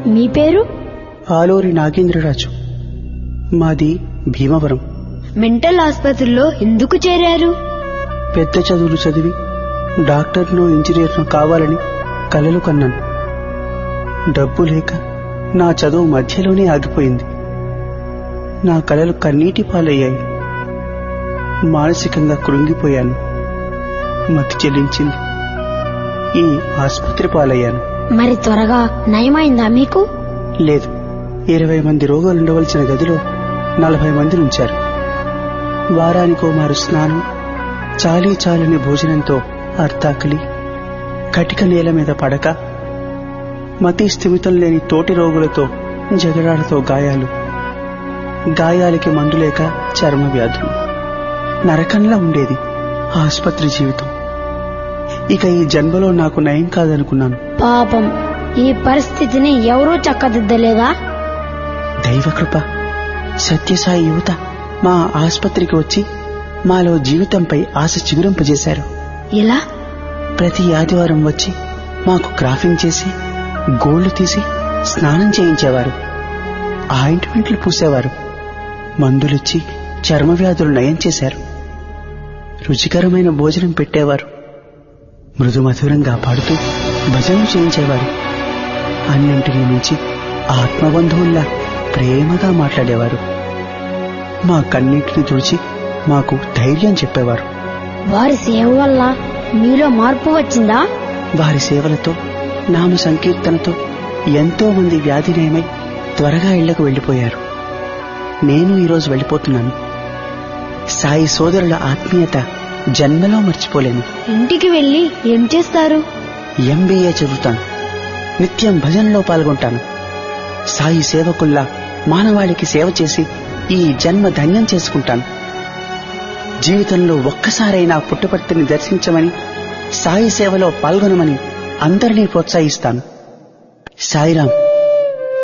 మీ పేరు? ఆలూరి నాగేంద్రరాజు. మాది భీమవరం. మెంటల్ ఆసుపత్రిలో ఎందుకు చేరారు? పెద్ద చదువులు చదివి డాక్టర్నో ఇంజనీర్నో కావాలని కలలు కన్నాను. డబ్బు లేక నా చదువు మధ్యలోనే ఆగిపోయింది. నా కలలు కన్నీటి పాలయ్యాయి. మానసికంగా కృంగిపోయాను. మతి చెల్లించింది. ఈ ఆసుపత్రి పాలయ్యాను. మరి త్వరగా నయమైందా మీకు? లేదు. 20 మంది రోగులు ఉండవలసిన గదిలో 40 మంది ఉంచారు. వారానికో మారు స్నానం, చాలని భోజనంతో అర్ధాకలి, కటిక నేల మీద పడక, మతి స్థిమితం లేని తోటి రోగులతో జగడాలతో గాయాలకి మందు లేక చర్మ వ్యాధులు. నరకంలా ఉండేది ఆసుపత్రి జీవితం. ఇక ఈ జన్మలో నాకు నయం కాదనుకున్నాను. పాపం, ఈ పరిస్థితిని ఎవరూ చక్కదిద్దలేదా? దైవకృప. సత్యసాయి యువత మా ఆసుపత్రికి వచ్చి మాలో జీవితంపై ఆశ చిగురింపజేశారు. ఇలా ప్రతి ఆదివారం వచ్చి మాకు క్రాఫింగ్ చేసి, గోళ్లు తీసి స్నానం చేయించేవారు. ఆయింట్మెంట్లు పూసేవారు. మందులిచ్చి చర్మ వ్యాధులు నయం చేశారు. రుచికరమైన భోజనం పెట్టేవారు. మృదుమధురంగా పాడుతూ భజనలు చేయించేవారు. అన్నింటినీ మించి ఆత్మబంధువుల్లా ప్రేమగా మాట్లాడేవారు. మా కన్నింటిని తుడిచి మాకు ధైర్యం చెప్పేవారు. వారి సేవ వల్ల మీలో మార్పు వచ్చిందా? వారి సేవలతో, నామ సంకీర్తనతో ఎంతో మంది వ్యాధినయమై త్వరగా ఇళ్లకు వెళ్లిపోయారు. నేను ఈరోజు వెళ్లిపోతున్నాను. సాయి సోదరుల ఆత్మీయత జన్మలో మర్చిపోలేను. ఇంటికి వెళ్లి ఏం చేస్తారు? MBA చదువుతాను. నిత్యం భజనలో పాల్గొంటాను. సాయి సేవకుల్లా మానవాళికి సేవ చేసి ఈ జన్మ ధన్యం చేసుకుంటాను. జీవితంలో ఒక్కసారైనా పుట్టపర్తిని దర్శించమని, సాయి సేవలో పాల్గొనమని అందరినీ ప్రోత్సహిస్తాను. సాయిరాం.